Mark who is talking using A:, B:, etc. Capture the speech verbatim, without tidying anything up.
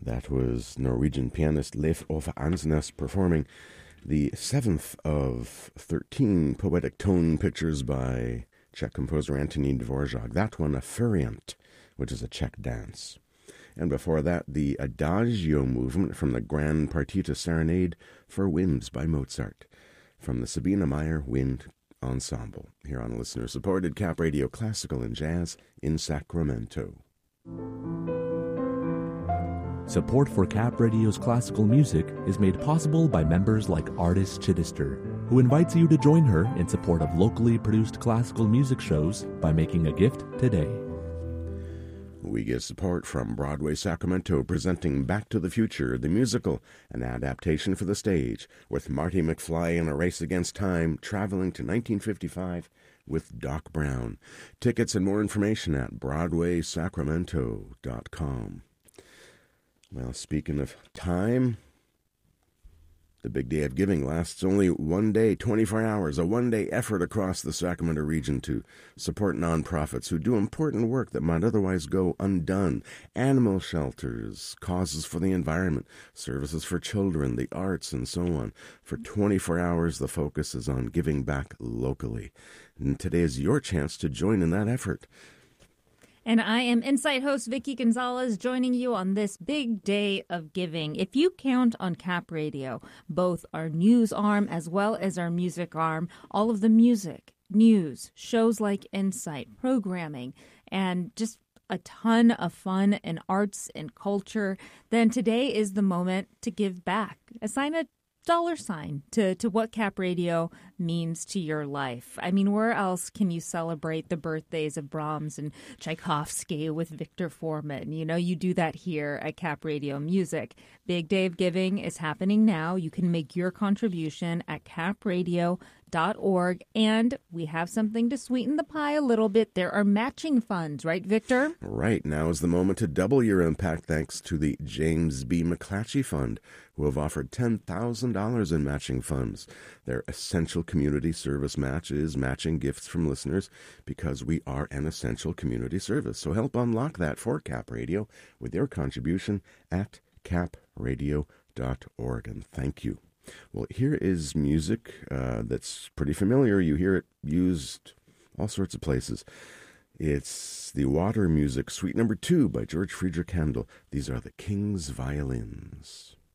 A: That was Norwegian pianist Leif Ove Ansnes performing the seventh of thirteen poetic tone pictures by Czech composer Antonín Dvořák. That one, a Furiant, which is a Czech dance. And before that, the Adagio movement from the Grand Partita Serenade for Winds by Mozart, from the Sabine Meyer Wind Ensemble, here on listener-supported Cap Radio Classical and Jazz in Sacramento.
B: Support for Cap Radio's classical music is made possible by members like Artis Chittister, who invites you to join her in support of locally produced classical music shows by making a gift today.
A: We get support from Broadway Sacramento, presenting Back to the Future, the musical, an adaptation for the stage, with Marty McFly in a race against time, traveling to nineteen fifty-five with Doc Brown. Tickets and more information at broadway sacramento dot com. Well, speaking of time, the Big Day of Giving lasts only one day, twenty-four hours, a one-day effort across the Sacramento region to support nonprofits who do important work that might otherwise go undone. Animal shelters, causes for the environment, services for children, the arts, and so on. For twenty-four hours, the focus is on giving back locally. And today is your chance to join in that effort.
C: And I am Insight host Vicki Gonzalez, joining you on this big day of giving. If you count on Cap Radio, both our news arm as well as our music arm, all of the music, news, shows like Insight, programming, and just a ton of fun and arts and culture, then today is the moment to give back. Assign a dollar sign to, to what Cap Radio means to your life. I mean, where else can you celebrate the birthdays of Brahms and Tchaikovsky with Victor Foreman? You know, you do that here at Cap Radio Music. Big Day of Giving is happening now. You can make your contribution at cap radio dot org, and we have something to sweeten the pie a little bit. There are matching funds, right, Victor?
A: Right. Now is the moment to double your impact thanks to the James B. McClatchy Fund, who have offered ten thousand dollars in matching funds. Their essential community service match is matching gifts from listeners because we are an essential community service. So help unlock that for Cap Radio with your contribution at cap radio dot org. And thank you. Well, here is music uh, that's pretty familiar. You hear it used all sorts of places. It's the Water Music, Suite Number Two by George Friedrich Handel. These are the King's Violins.